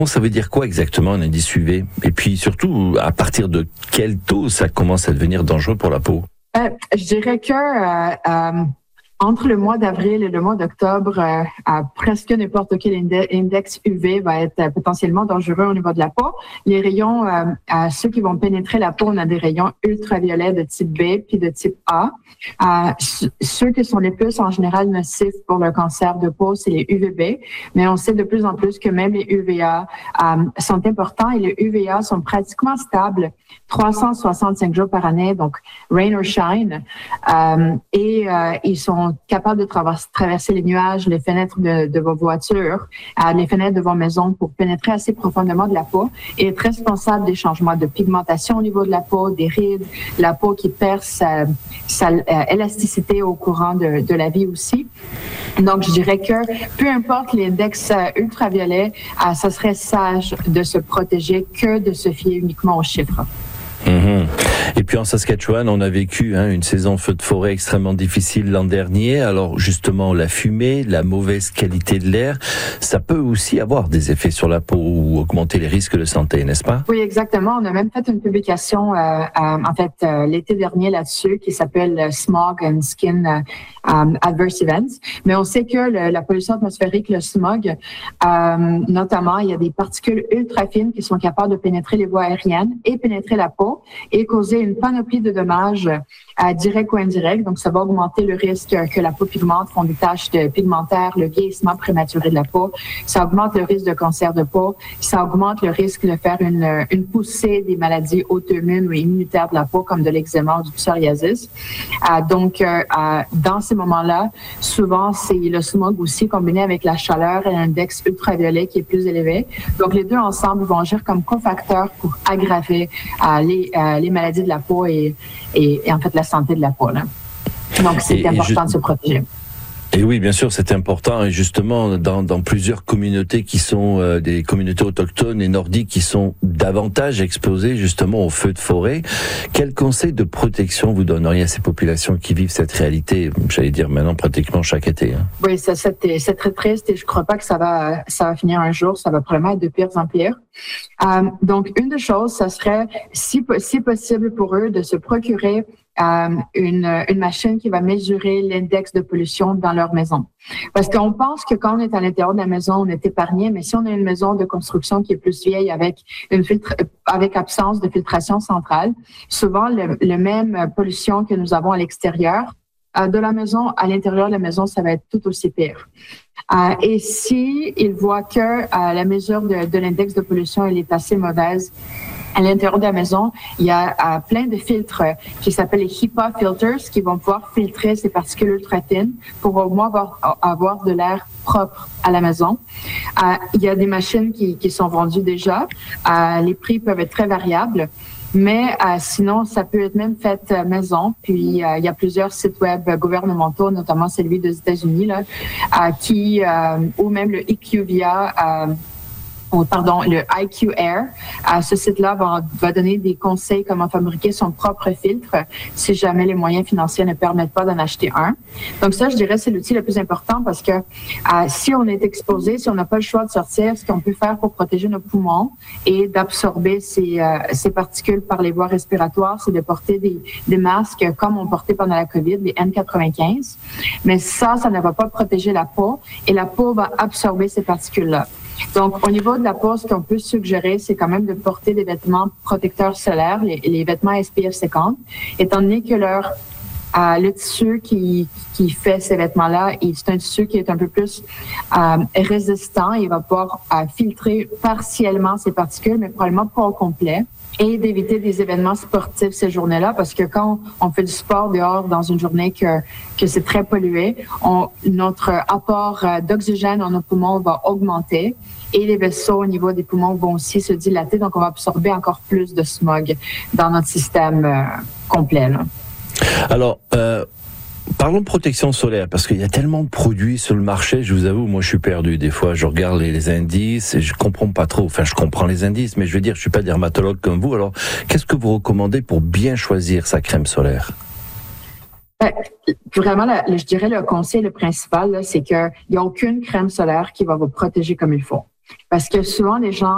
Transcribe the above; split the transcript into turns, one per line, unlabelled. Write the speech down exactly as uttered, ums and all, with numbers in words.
Ça veut dire quoi exactement un indice U V? Et puis surtout, à partir de quel taux ça commence à devenir dangereux pour la peau?
Euh, je dirais que euh, euh, entre le mois d'avril et le mois d'octobre, euh, à presque n'importe quel index U V va être euh, potentiellement dangereux au niveau de la peau. Les rayons, euh, euh, ceux qui vont pénétrer la peau, on a des rayons ultraviolets de type B puis de type A. Euh, ceux qui sont les plus en général nocifs pour le cancer de peau, c'est les U V B, mais on sait de plus en plus que même les U V A euh, sont importants et les U V A sont pratiquement stables trois cent soixante-cinq jours par année, donc rain or shine, euh, et euh, ils sont capables de traverser, traverser les nuages, les fenêtres de, de vos voitures, euh, les fenêtres de vos maisons pour pénétrer assez profondément de la peau et être responsable des changements de pigmentation au niveau de la peau, des rides, la peau qui perd sa, sa euh, élasticité au courant de, de la vie aussi. Donc, je dirais que peu importe l'index euh, ultraviolet, euh, ça serait sage de se protéger que de se fier uniquement aux chiffres.
Mmh. Et puis en Saskatchewan, on a vécu hein, une saison feu de forêt extrêmement difficile l'an dernier. Alors justement, la fumée, la mauvaise qualité de l'air, ça peut aussi avoir des effets sur la peau ou augmenter les risques de santé, n'est-ce pas?
Oui, exactement. On a même fait une publication, euh, euh, en fait, euh, l'été dernier là-dessus, qui s'appelle Smog and Skin euh, um, Adverse Events. Mais on sait que le, la pollution atmosphérique, le smog, euh, notamment, il y a des particules ultra fines qui sont capables de pénétrer les voies aériennes et pénétrer la peau et causer une panoplie de dommages euh, directs ou indirects. Donc, ça va augmenter le risque que la peau pigmente, font des taches de pigmentaires, le vieillissement prématuré de la peau. Ça augmente le risque de cancer de peau. Ça augmente le risque de faire une, une poussée des maladies auto-immunes ou immunitaires de la peau, comme de l'eczéma ou du psoriasis. Euh, donc, euh, euh, dans ces moments-là, souvent, c'est le smog aussi combiné avec la chaleur et l'index ultraviolet qui est plus élevé. Donc, les deux ensemble vont agir comme cofacteurs pour aggraver euh, les Euh, les maladies de la peau et, et, et en fait la santé de la peau. Là. Donc, c'est et, important et juste... de se protéger.
Et oui, bien sûr, c'est important. Et justement, dans, dans plusieurs communautés qui sont euh, des communautés autochtones et nordiques qui sont davantage exposées justement aux feux de forêt, quels conseils de protection vous donneriez à ces populations qui vivent cette réalité, j'allais dire maintenant pratiquement chaque été? Hein?
Oui, ça, c'est, c'est très triste et je crois pas que ça va, ça va finir un jour. Ça va probablement être de pire en pire. Euh, donc, une des choses, ça serait, si, si possible pour eux, de se procurer Euh, une, une machine qui va mesurer l'index de pollution dans leur maison. Parce qu'on pense que quand on est à l'intérieur de la maison, on est épargné, mais si on a une maison de construction qui est plus vieille avec une filtre, avec absence de filtration centrale, souvent le, le même pollution que nous avons à l'extérieur euh, de la maison, à l'intérieur de la maison, ça va être tout aussi pire. Euh, et si ils voient que euh, la mesure de, de l'index de pollution elle est assez mauvaise, à l'intérieur de la maison, il y a euh, plein de filtres qui s'appellent les HEPA filters qui vont pouvoir filtrer ces particules ultra fines pour au moins avoir, avoir de l'air propre à la maison. Euh, il y a des machines qui, qui sont vendues déjà. Euh, les prix peuvent être très variables. Mais euh, sinon, ça peut être même fait euh, maison. Puis, euh, il y a plusieurs sites web gouvernementaux, notamment celui des États-Unis, là, euh, qui, euh, ou même le IQVIA, euh, Oh, pardon, le I Q Air. Euh, ce site-là va, va donner des conseils comment fabriquer son propre filtre si jamais les moyens financiers ne permettent pas d'en acheter un. Donc ça, je dirais, c'est l'outil le plus important parce que euh, si on est exposé, si on n'a pas le choix de sortir, ce qu'on peut faire pour protéger nos poumons et d'absorber ces, euh, ces particules par les voies respiratoires, c'est de porter des, des masques comme on portait pendant la COVID, les N quatre-vingt-quinze. Mais ça, ça ne va pas protéger la peau et la peau va absorber ces particules-là. Donc, au niveau de la peau, ce qu'on peut suggérer, c'est quand même de porter des vêtements protecteurs solaires, les, les vêtements S P F cinquante, étant donné que leur, euh, le tissu qui, qui fait ces vêtements-là, c'est un tissu qui est un peu plus euh, résistant. Il va pouvoir euh, filtrer partiellement ces particules, mais probablement pas au complet. Et d'éviter des événements sportifs ces journées-là, parce que quand on fait du sport dehors dans une journée que, que c'est très pollué, on, notre apport d'oxygène dans nos poumons va augmenter et les vaisseaux au niveau des poumons vont aussi se dilater, donc on va absorber encore plus de smog dans notre système euh, complet. Là.
Alors, euh parlons de protection solaire, parce qu'il y a tellement de produits sur le marché, je vous avoue, moi je suis perdu. Des fois, je regarde les, les indices et je comprends pas trop. Enfin, je comprends les indices, mais je veux dire, je suis pas dermatologue comme vous. Alors, qu'est-ce que vous recommandez pour bien choisir sa crème solaire?
Ben, vraiment, là, je dirais le conseil le principal, là, c'est qu'il n'y a aucune crème solaire qui va vous protéger comme il faut. Parce que souvent, les gens